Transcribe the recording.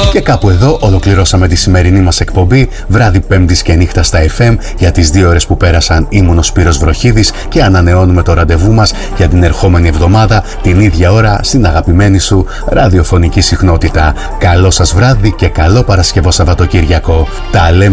Και κάπου εδώ ολοκληρώσαμε τη σημερινή μας εκπομπή, βράδυ Πέμπτης και νύχτα στα FM. Για τις 2 ώρες που πέρασαν ήμουν ο Σπύρος Βροχίδης και ανανεώνουμε το ραντεβού μας για την ερχόμενη εβδομάδα, την ίδια ώρα, στην αγαπημένη σου ραδιοφωνική συχνότητα. Καλό σας βράδυ και καλό Παρασκευό Σαββατοκύριακο. Τα λέμε